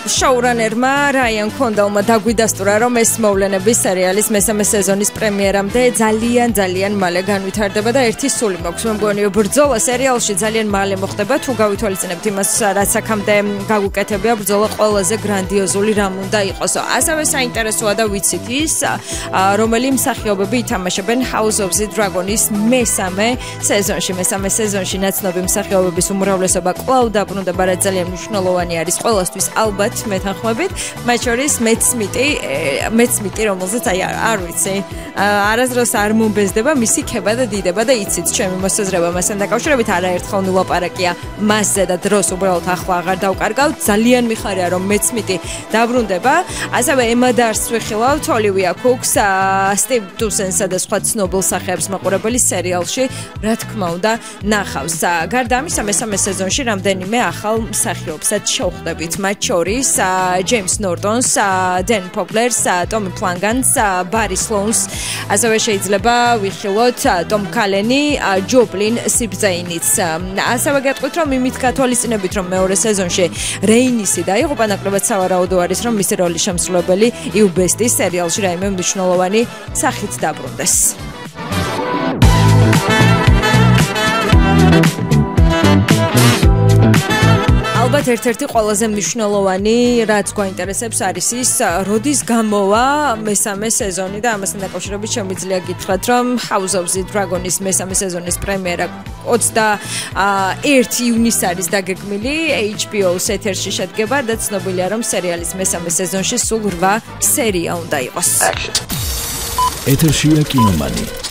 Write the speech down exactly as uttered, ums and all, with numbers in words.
შოურანერმა რაიან კონდალმა დაგვიდასტურა, რომ ეს მოვლენების სერიალის მესამე სეზონის პრემიერამდე ძალიან ძალიან მალე განვითარდება და ერთი სული მაქვს. მე მგონი ბრძოლა სერიალში ძალიან მალე მოხდება, თუ გავითვალისწინებთ იმას, რაც აქამდე გაგვიკეთებია ბრძოლა ყველაზე გრანდიოზული რამ უნდა იყოს. ასევე საინტერესოა და ვიცით ის, რომელი მსახიობები ითამაშებენ House of the Dragon-ის მესამე სეზონში. მესამე სეზონში ნაცნობი მსახიობების უმრავლესობა კვლავ დაბრუნდება, რაც ძალიან მნიშვნელოვანი არის ყველასთვის ალბათ მეთანხმებით. მათ შორის მეც სმიტი, მეც სმიტი, რომელზეც აი არ ვიცი, არასდროს არ მომბეზდება მისი ქება და დიდება და იცით, ჩემი მოსაზრება მასთან დაკავშირებით არაერთხელ ნულაპარაკია მასზე და დროს უბრალოდ ახლა აღარ დავკარგავ. ძალიან მიხარია, რომ მეც სმიტი დაბრუნდება. ასევე ემა დარსს ვიხილავთ, ოლივია კუკს, სტივ დუსენსა და სხვა ცნობილ სახეებს მაყურებელი სერიალში, რა თქმა უნდა, ნახავს. გარდა ამისა, მესამე სეზონში რამდენიმე ახალ მსახიობსაც შევხვდებით. მათ შორის ჯეიმს ნორტონს, დენ პოპლერს, ტომი პლანგანს, ბარი სლოუნს, ასევე შეიძლება ვიხილოთ ტომ კალენი, ჯობლინ სიბზეინიც. ასევე გეტყვით, რომ იმით გათვალისწინებით, რომ მეორე სეზონში რეინისი დაიღუპა, ნაკლებად სავარაუდო არის, რომ მისი როლის შემსრულებელი იუ ბესტის სერიალში რაიმე მნიშვნელოვანი სახით დაბრუნდეს. ალბათ ერთ-ერთი ყველაზე მნიშვნელოვანი, რაც გვაინტერესებს, არის ის, როდის გამოვა მესამე სეზონი და ამასთან დაკავშირებით შემიძლია გითხრათ, რომ House of the Dragon-ის მესამე სეზონის პრემიერა ოცდაერთი ივნისს არის დაგეგმილი, H B O-ს ეთერში შედგება და ცნობილია, რომ სერიალის მესამე სეზონში სულ რვა სერია უნდა იყოს. ეთერშია კინომანი.